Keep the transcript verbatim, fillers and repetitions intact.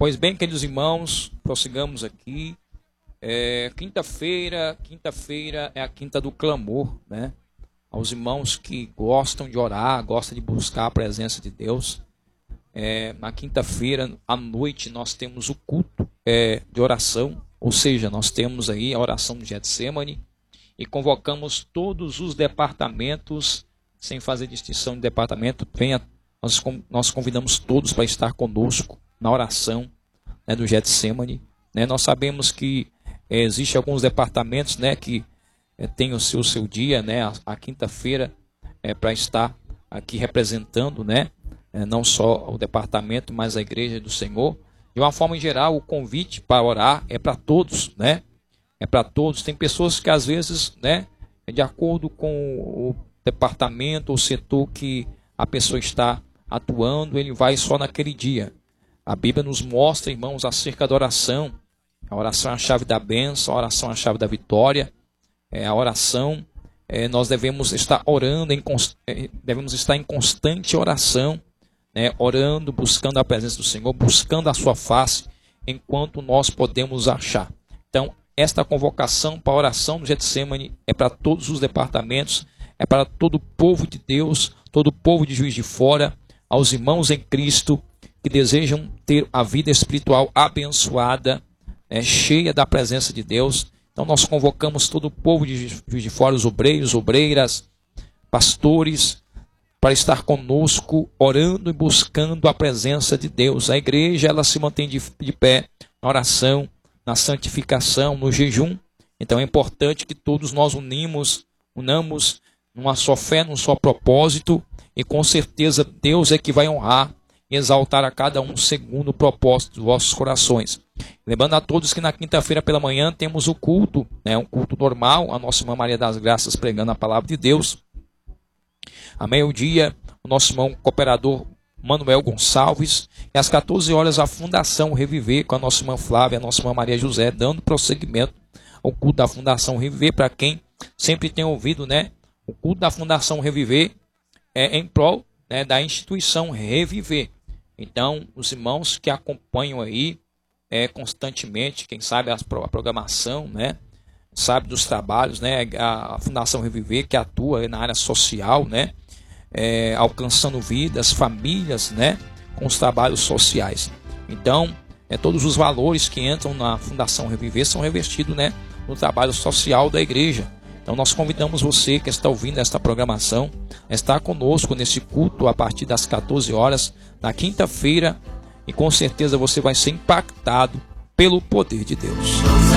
Pois bem, queridos irmãos, prossigamos aqui. É, quinta-feira, quinta-feira é a quinta do clamor, né? Aos irmãos que gostam de orar, gostam de buscar a presença de Deus. É, na quinta-feira, à noite, nós temos o culto é, de oração, ou seja, nós temos aí a oração do Getsemane e convocamos todos os departamentos, sem fazer distinção de departamento. Venha, nós, nós convidamos todos para estar conosco na oração, né, do Getsemane. Né? Nós sabemos que é, existe alguns departamentos, né, que é, tem o seu, o seu dia, né, a, a quinta-feira, é, para estar aqui representando, né, é, não só o departamento, mas a igreja do Senhor. De uma forma geral, o convite para orar é para todos, né? É para todos. Tem pessoas que às vezes, né, de acordo com o departamento ou setor que a pessoa está atuando, ele vai só naquele dia. A Bíblia nos mostra, irmãos, acerca da oração. A oração é a chave da bênção, a oração é a chave da vitória. É, a oração, é, nós devemos estar orando, em, devemos estar em constante oração, né, orando, buscando a presença do Senhor, buscando a sua face, enquanto nós podemos achar. Então, esta convocação para a oração do Getsemane é para todos os departamentos, é para todo o povo de Deus, todo o povo de Juiz de Fora, aos irmãos em Cristo que desejam ter a vida espiritual abençoada, né, cheia da presença de Deus. Então nós convocamos todo o povo de Juiz de Fora, os obreiros, obreiras, pastores, para estar conosco, orando e buscando a presença de Deus. A igreja, ela se mantém de, de pé na oração, na santificação, no jejum. Então é importante que todos nós unimos, unamos numa só fé, num só propósito, e com certeza Deus é que vai honrar e exaltar a cada um segundo o propósito dos vossos corações. Lembrando a todos que na quinta-feira pela manhã temos o culto, né, um culto normal, a nossa irmã Maria das Graças pregando a palavra de Deus. A meio-dia, o nosso irmão cooperador Manuel Gonçalves, e às quatorze horas a Fundação Reviver, com a nossa irmã Flávia, a nossa irmã Maria José, dando prosseguimento ao culto da Fundação Reviver. Para quem sempre tem ouvido, né, o culto da Fundação Reviver é em prol, né, da instituição Reviver. Então, os irmãos que acompanham aí é, constantemente, quem sabe a, a programação, né, sabe dos trabalhos, né, a, a Fundação Reviver, que atua na área social, né, é, alcançando vidas, famílias, né, com os trabalhos sociais. Então, é, todos os valores que entram na Fundação Reviver são revestidos, né, no trabalho social da igreja. Então nós convidamos você que está ouvindo esta programação a estar conosco nesse culto a partir das quatorze horas, na quinta-feira, e com certeza você vai ser impactado pelo poder de Deus.